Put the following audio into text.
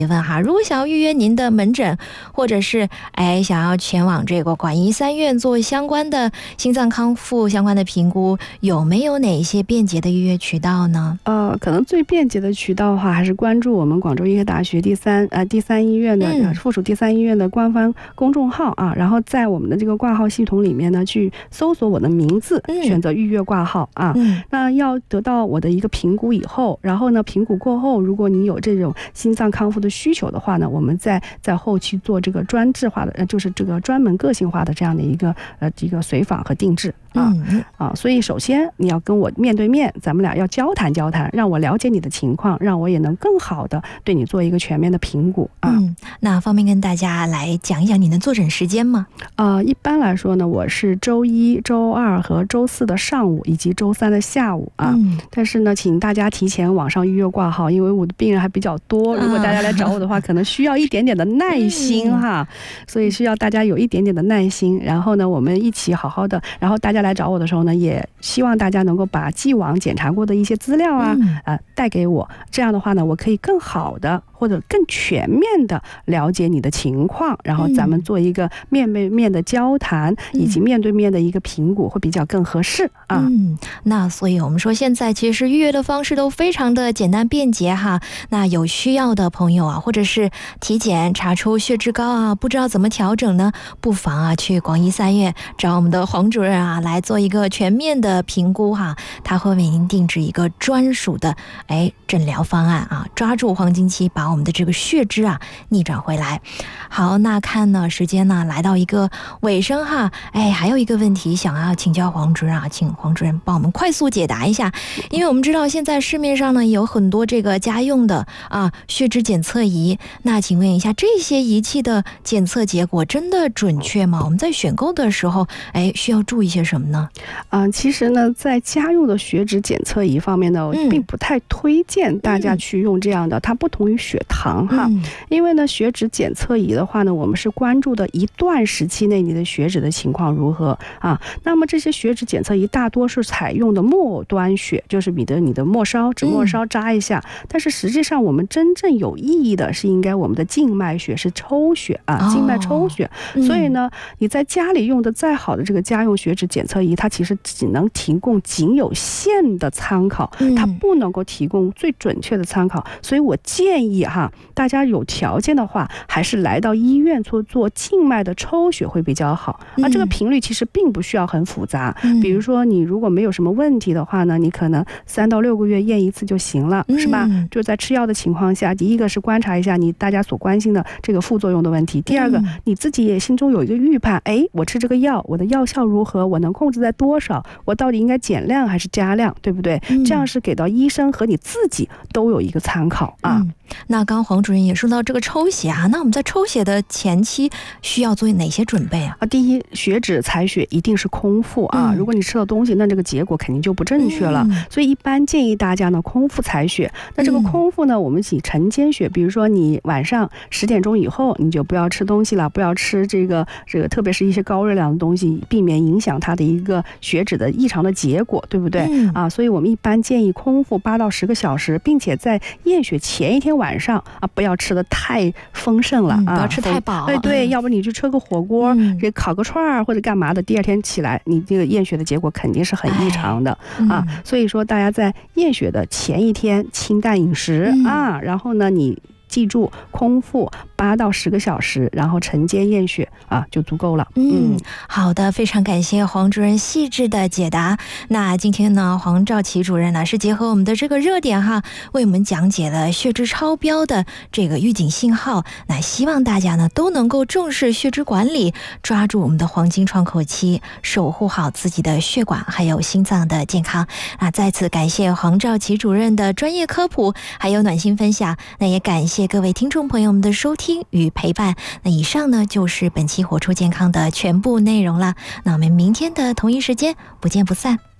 问哈，如果想要预约您的门诊，或者是想要前往这个广医三院做相关的心脏康复相关的评估，有没有哪些便捷的预约渠道呢？ 可能最便捷的渠道的话，还是关注我们广州医科大学第三医院的附属第三医院的官方公众号啊，然后在我们的这个挂号系统里面呢，去搜索我的名字，选择预约挂号啊。那要得到我的一个评估以后，然后呢，评估过后，如果你有这种心脏康复的需求的话呢，我们在后期做这个专制化的，就是这个专门个性化的这样的一个随访和定制所以首先你要跟我面对面，咱们俩要交谈交谈，让我了解你的情况，让我也能更好的对你做一个全面的评估那方便跟大家来讲一讲你的坐诊时间吗？ 一般来说呢，我是周一、周二和周四的上午以及周三的下午但是呢，请大家提前网上预约挂号，因为我的病人还比较多，如果大家来找我的话，可能需要一点点的耐心所以需要大家有一点点的耐心。然后呢，我们一起好好的，然后大家来找我的时候呢，也希望大家能够把既往检查过的一些资料带给我，这样的话呢，我可以更好的或者更全面的了解你的情况，然后咱们做一个面对面的交谈，以及面对面的一个评估，会比较更合适那所以我们说现在其实预约的方式都非常的简单便捷那有需要的朋友或者是体检查出血脂高不知道怎么调整呢，不妨去广医三院找我们的黄主任来做一个全面的评估他会为您定制一个专属的诊疗方案抓住黄金期，把我们的这个血脂逆转回来。好，那看呢时间呢来到一个尾声还有一个问题想要请教黄主任请黄主任帮我们快速解答一下。因为我们知道现在市面上呢有很多这个家用的血脂检测仪，那请问一下，这些仪器的检测结果真的准确吗？我们在选购的时候需要注意些什么呢？ 其实呢，在家用的血脂检测仪方面呢，我并不太推荐大家去用这样的，它不同于血糖因为呢，血脂检测仪的话呢，我们是关注的一段时期内你的血脂的情况如何那么这些血脂检测仪大多是采用的末端血，就是你的末梢，只末梢扎一下，但是实际上我们真正有意义的是应该我们的静脉血，是抽血静脉抽血所以呢，你在家里用的再好的这个家用血脂检测仪，它其实只能提供仅有限的参考，它不能够提供最准确的参考，所以我建议大家有条件的话，还是来到医院做静脉的抽血会比较好这个频率其实并不需要很复杂比如说你如果没有什么问题的话呢，你可能3到6个月验一次就行了是吧？就在吃药的情况下，第一个是观察一下大家所关心的这个副作用的问题，第二个你自己也心中有一个预判，我吃这个药我的药效如何，我能控制在多少，我到底应该减量还是加量，对不对？这样是给到医生和你自己都有一个参考那刚黄主任也说到这个抽血那我们在抽血的前期需要做哪些准备第一，血脂采血一定是空腹如果你吃了东西，那这个结果肯定就不正确了所以一般建议大家呢空腹采血。那这个空腹呢，我们以晨间血，比如说你晚上10点钟以后你就不要吃东西了，不要吃这个特别是一些高热量的东西，避免影响它的一个血脂的异常的结果，对不对所以我们一般建议空腹8到10个小时，并且在验血前一天晚上不要吃的太丰盛了不要吃太饱对要不你去吃个火锅烤个串或者干嘛的，第二天起来你这个验血的结果肯定是很异常的所以说大家在验血的前一天清淡饮食然后呢你记住空腹8到10个小时，然后晨间验血就足够了好的，非常感谢黄主任细致的解答。那今天呢，黄兆琪主任呢是结合我们的这个热点为我们讲解了血脂超标的这个预警信号，那希望大家呢都能够重视血脂管理，抓住我们的黄金窗口期，守护好自己的血管还有心脏的健康再次感谢黄兆琪主任的专业科普还有暖心分享，那也感谢各位听众朋友们的收听与陪伴。那以上呢就是本期活出健康的全部内容了，那我们明天的同一时间不见不散。